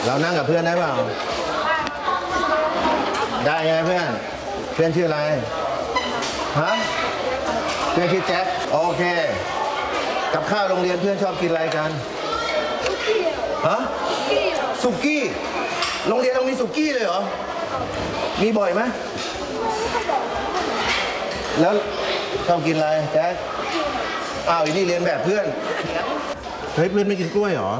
เรานั่งกับเพื่อนได้เปล่าได้ไงเพื่อนเพื่อนชื่ออะไรฮะเพื่อนชื่อแจ็คโอเคกับข้าวโรงเรียนเพื่อนชอบกินอะไรกันฮะสุกี้โรงเรียนเรามีสุกี้เลยเหรอมีบ่อยไหมแล้วชอบกินอะไรแจ็คอ้าวอีนี่เรียนแบบเพื่อนเฮ้ยเพื่อนไม่กินกล้วยเหรอ